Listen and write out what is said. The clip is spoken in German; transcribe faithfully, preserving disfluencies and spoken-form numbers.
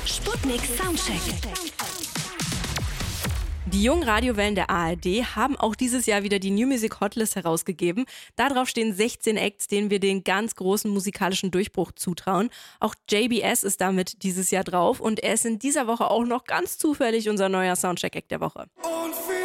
Sputnik Soundcheck. Die jungen Radiowellen der A R D haben auch dieses Jahr wieder die New Music Hotlist herausgegeben. Darauf stehen sechzehn Acts, denen wir den ganz großen musikalischen Durchbruch zutrauen. Auch J B S ist damit dieses Jahr drauf und er ist in dieser Woche auch noch ganz zufällig unser neuer Soundcheck-Act der Woche.